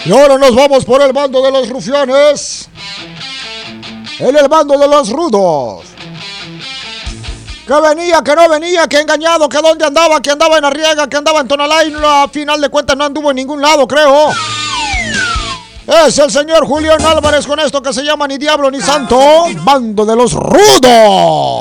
Y ahora nos vamos por el bando de los rufianes. En el bando de los rudos. Que venía, que no venía, que engañado, que dónde andaba, que andaba en Arriaga, que andaba en Tonalá y a final de cuentas no anduvo en ningún lado, creo. Es el señor Julián Álvarez con esto que se llama Ni Diablo ni Santo, bando de los rudos.